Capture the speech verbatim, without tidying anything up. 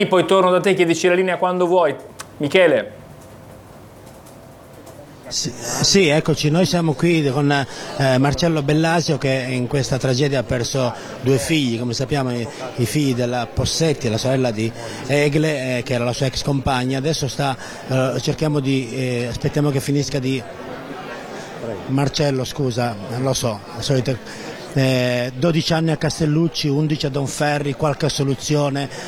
Poi torno da te, chiedici la linea quando vuoi. Michele. Sì, sì, eccoci, noi siamo qui con eh, Marcello Bellasio che in questa tragedia ha perso due figli, come sappiamo i, i figli della Possetti, la sorella di Egle, eh, che era la sua ex compagna. Adesso sta, eh, cerchiamo di, eh, aspettiamo che finisca di... Marcello, scusa, non lo so, al solito... Eh, dodici anni a Castellucci, undici a Donferri, qualche soluzione,